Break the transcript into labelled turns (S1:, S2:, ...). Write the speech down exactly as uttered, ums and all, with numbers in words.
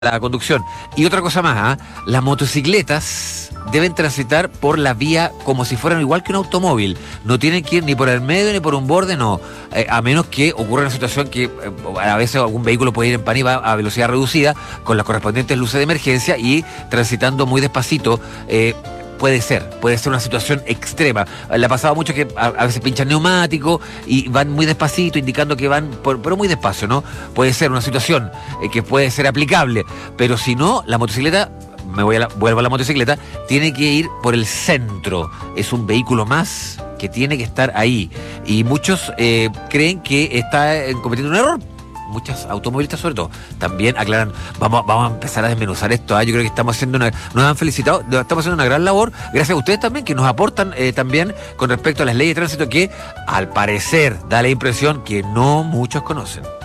S1: la conducción. Y otra cosa más, ¿ah? Las motocicletas deben transitar por la vía como si fueran igual que un automóvil. No tienen que ir ni por el medio ni por un borde, no. Eh, a menos que ocurra una situación que eh, a veces algún vehículo puede ir en pan y va a velocidad reducida con las correspondientes luces de emergencia y transitando muy despacito. Eh, Puede ser, puede ser una situación extrema. Le ha pasado mucho que a, a veces pinchan neumáticos y van muy despacito, indicando que van, por, pero muy despacio, ¿no? Puede ser una situación eh, que puede ser aplicable, pero si no, la motocicleta, me voy a la, vuelvo a la motocicleta, tiene que ir por el centro. Es un vehículo más que tiene que estar ahí. Y muchos eh, creen que está eh, cometiendo un error. Muchas automovilistas sobre todo también aclaran, vamos, vamos a empezar a desmenuzar esto, ¿eh? Yo creo que estamos haciendo una, nos han felicitado, estamos haciendo una gran labor, gracias a ustedes también, que nos aportan eh, también con respecto a las leyes de tránsito que al parecer da la impresión que no muchos conocen.